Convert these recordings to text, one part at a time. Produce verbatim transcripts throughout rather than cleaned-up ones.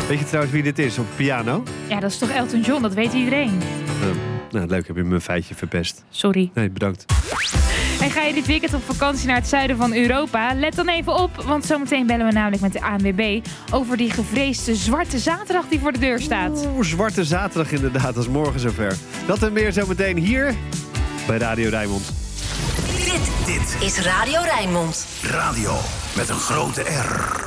Weet je trouwens wie dit is op piano? Ja, dat is toch Elton John, dat weet iedereen. Uh, nou, leuk, heb je mijn feitje verpest. Sorry. Nee, bedankt. En ga je dit weekend op vakantie naar het zuiden van Europa? Let dan even op, want zometeen bellen we namelijk met de A N W B... over die gevreesde zwarte zaterdag die voor de deur staat. Oeh, zwarte zaterdag inderdaad, dat is morgen zover. Dat en meer zometeen hier bij Radio Rijnmond. Dit, dit is Radio Rijnmond. Radio met een grote R.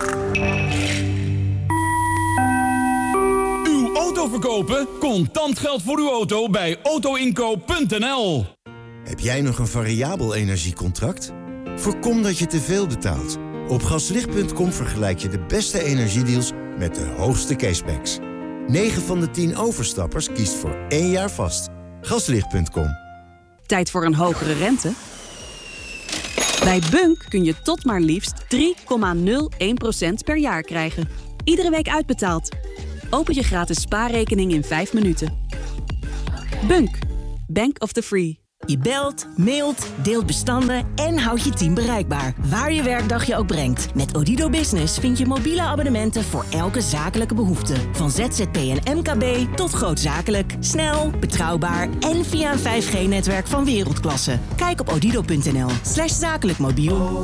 Uw auto verkopen? Contant geld voor uw auto bij auto inkoop punt n l. Heb jij nog een variabel energiecontract? Voorkom dat je te veel betaalt. Op gaslicht punt com vergelijk je de beste energiedeals met de hoogste cashbacks. negen van de tien overstappers kiest voor één jaar vast. gaslicht punt com. Tijd voor een hogere rente? Bij Bunk kun je tot maar liefst drie komma nul één procent per jaar krijgen. Iedere week uitbetaald. Open je gratis spaarrekening in vijf minuten. Bunk. Bank of the Free. Je belt, mailt, deelt bestanden en houdt je team bereikbaar. Waar je werkdag je ook brengt. Met Odido Business vind je mobiele abonnementen voor elke zakelijke behoefte. Van Z Z P en M K B tot grootzakelijk. Snel, betrouwbaar en via een vijf G netwerk van wereldklasse. Kijk op odido punt n l slash zakelijk mobiel.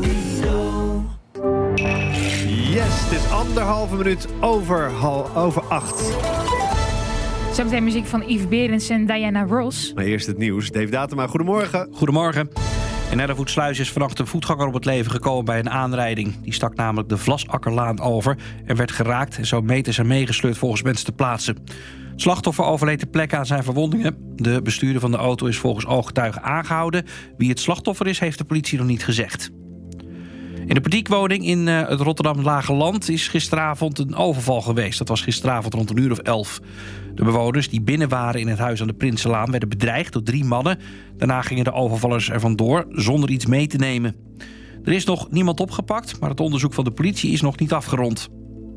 Yes, het is anderhalve minuut over, hal, over acht. Zometeen muziek van Yves Berends en Diana Ross. Maar eerst het nieuws. Dave Datema, goedemorgen. Goedemorgen. In Hellevoetsluis is vannacht een voetganger op het leven gekomen bij een aanrijding. Die stak namelijk de Vlasakkerlaan over en werd geraakt. En zo meters en meegesleurd volgens mensen te plaatsen. Het slachtoffer overleed ter plekke aan zijn verwondingen. De bestuurder van de auto is volgens ooggetuigen aangehouden. Wie het slachtoffer is, heeft de politie nog niet gezegd. In de Petiekwoning in uh, het Rotterdam Lage Land is gisteravond een overval geweest. Dat was gisteravond rond een uur of elf. De bewoners die binnen waren in het huis aan de Prinsenlaan werden bedreigd door drie mannen. Daarna gingen de overvallers er vandoor zonder iets mee te nemen. Er is nog niemand opgepakt, maar het onderzoek van de politie is nog niet afgerond.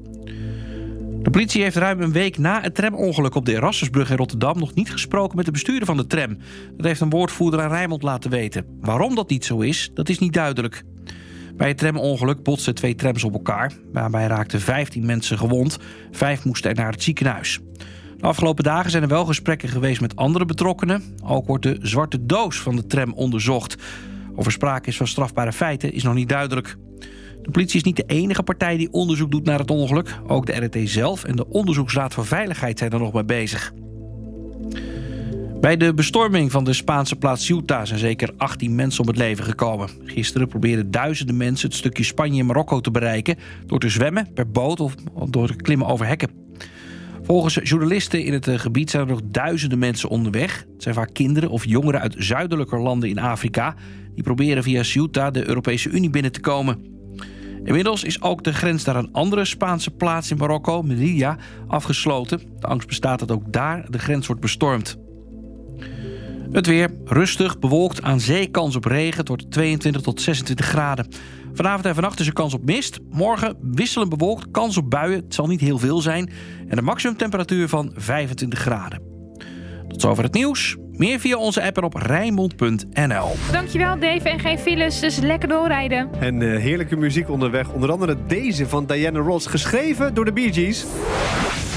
De politie heeft ruim een week na het tramongeluk op de Erasmusbrug in Rotterdam nog niet gesproken met de bestuurder van de tram. Dat heeft een woordvoerder aan Rijnmond laten weten. Waarom dat niet zo is, dat is niet duidelijk. Bij het tramongeluk botsten twee trams op elkaar. Daarbij raakten vijftien mensen gewond. Vijf moesten er naar het ziekenhuis. De afgelopen dagen zijn er wel gesprekken geweest met andere betrokkenen. Ook wordt de zwarte doos van de tram onderzocht. Of er sprake is van strafbare feiten is nog niet duidelijk. De politie is niet de enige partij die onderzoek doet naar het ongeluk. Ook de R R T zelf en de Onderzoeksraad voor Veiligheid zijn er nog mee bezig. Bij de bestorming van de Spaanse plaats Ceuta zijn zeker achttien mensen om het leven gekomen. Gisteren probeerden duizenden mensen het stukje Spanje en Marokko te bereiken door te zwemmen, per boot of door te klimmen over hekken. Volgens journalisten in het gebied zijn er nog duizenden mensen onderweg. Het zijn vaak kinderen of jongeren uit zuidelijker landen in Afrika. Die proberen via Ceuta de Europese Unie binnen te komen. Inmiddels is ook de grens naar een andere Spaanse plaats in Marokko, Melilla, afgesloten. De angst bestaat dat ook daar de grens wordt bestormd. Het weer rustig, bewolkt, aan zee kans op regen. Het wordt tweeëntwintig tot zesentwintig graden. Vanavond en vannacht is er kans op mist. Morgen wisselend bewolkt, kans op buien. Het zal niet heel veel zijn. En een maximumtemperatuur van vijfentwintig graden. Tot zover het nieuws. Meer via onze app en op rijnmond punt n l. Dankjewel Dave en geen files, dus lekker doorrijden. En uh, heerlijke muziek onderweg. Onder andere deze van Diana Ross, geschreven door de Bee Gees.